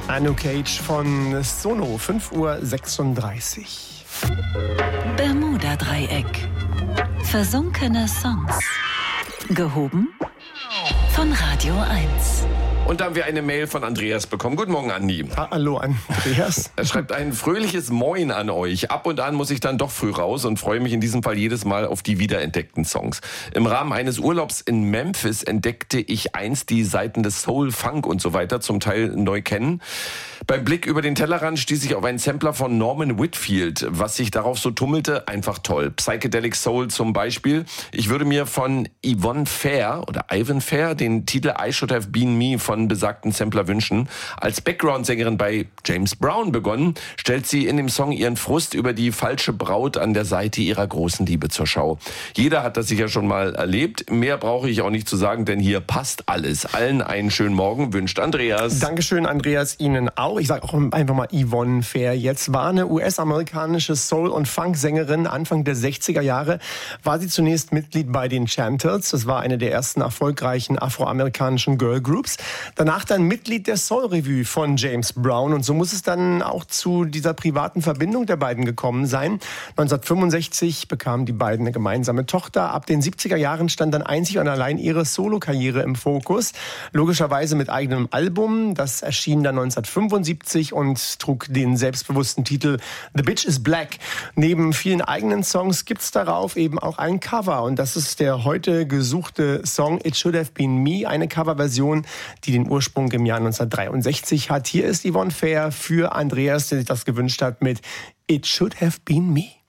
Anu Cage von Sono, 5:36 Uhr. Bermuda-Dreieck. Versunkene Songs. Gehoben von Radio 1. Und da haben wir eine Mail von Andreas bekommen. Guten Morgen, Andi. Hallo, Andreas. Er schreibt ein fröhliches Moin an euch. Ab und an muss ich dann doch früh raus und freue mich in diesem Fall jedes Mal auf die wiederentdeckten Songs. Im Rahmen eines Urlaubs in Memphis entdeckte ich einst die Seiten des Soul, Funk und so weiter, zum Teil neu kennen. Beim Blick über den Tellerrand stieß ich auf einen Sampler von Norman Whitfield. Was sich darauf so tummelte, einfach toll. Psychedelic Soul zum Beispiel. Ich würde mir von Yvonne Fair oder Ivan Fair den Titel I Should Have Been Me von besagten Sampler wünschen. Als Background-Sängerin bei James Brown begonnen, stellt sie in dem Song ihren Frust über die falsche Braut an der Seite ihrer großen Liebe zur Schau. Jeder hat das sicher schon mal erlebt. Mehr brauche ich auch nicht zu sagen, denn hier passt alles. Allen einen schönen Morgen, wünscht Andreas. Dankeschön, Andreas, Ihnen auch. Ich sage auch einfach mal Yvonne Fair. Jetzt war eine US-amerikanische Soul- und Funk-Sängerin. Anfang der 60er Jahre war sie zunächst Mitglied bei den Chantels. Das war eine der ersten erfolgreichen afroamerikanischen Girl-Groups. Danach dann Mitglied der Soul-Revue von James Brown. Und so muss es dann auch zu dieser privaten Verbindung der beiden gekommen sein. 1965 bekamen die beiden eine gemeinsame Tochter. Ab den 70er Jahren stand dann einzig und allein ihre Solo-Karriere im Fokus. Logischerweise mit eigenem Album. Das erschien dann 1975 und trug den selbstbewussten Titel The Bitch is Black. Neben vielen eigenen Songs gibt's darauf eben auch ein Cover. Und das ist der heute gesuchte Song It Should Have Been Me. Eine Coverversion, die den Ursprung im Jahr 1963 hat. Hier ist Yvonne Fair für Andreas, der sich das gewünscht hat, mit It Should Have Been Me.